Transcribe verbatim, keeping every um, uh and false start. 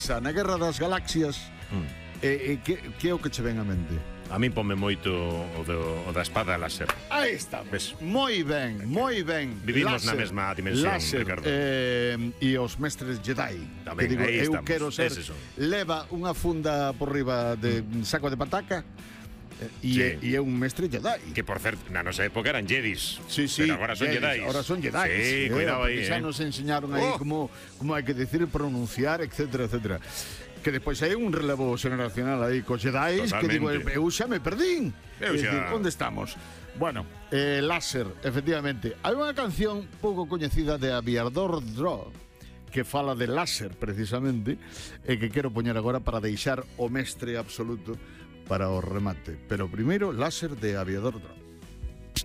Na Guerra das Galaxias, mm. eh, eh, que, que é o que che ven a mente? A min ponme moito o, do, o da espada láser. Aí está. Moi ben, moi ben. Vivimos láser, na mesma dimensión, láser, Ricardo. Eh, e os mestres Jedi. Tamén, que digo, aí eu estamos. quero ser, leva unha funda por riba de mm. saco de pataca. E sí. é, é un mestre Jedi. Que, por certo, na nosa época eran Jedis. Sí, sí. Pero agora son Jedis. Ahora son Jedis. Sí, eh, cuidado aí, xa eh. nos enseñaron aí oh. como, como hai que decir, pronunciar, etcétera, etcétera. Que despois hai un relevo generacional aí cos Jedis. Totalmente. Que digo, eu xa me perdín. Eu xa... Decir, onde estamos? Bueno, eh, láser, efectivamente. Hai unha canción pouco coñecida de Aviador Draw que fala de láser, precisamente, e que quero poñer agora para deixar o mestre absoluto para o remate. Pero primeiro, láser de Aviador Draw.